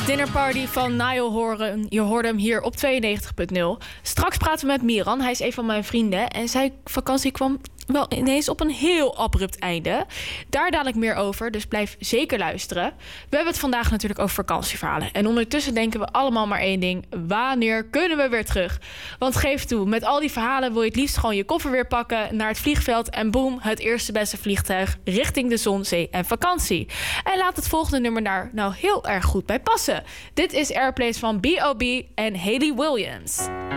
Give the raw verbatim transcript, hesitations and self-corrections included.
Dinnerparty van Niall Horan. Je hoorde hem hier op tweeënnegentig punt nul. Straks praten we met Miran. Hij is een van mijn vrienden. En zijn vakantie kwam wel ineens op een heel abrupt einde. Daar dadelijk meer over, dus blijf zeker luisteren. We hebben het vandaag natuurlijk over vakantieverhalen. En ondertussen denken we allemaal maar één ding. Wanneer kunnen we weer terug? Want geef toe, met al die verhalen wil je het liefst gewoon je koffer weer pakken, naar het vliegveld en boem, het eerste beste vliegtuig richting de zon, zee en vakantie. En laat het volgende nummer daar nou heel erg goed bij passen. Dit is Airplanes van B O B en Hayley Williams.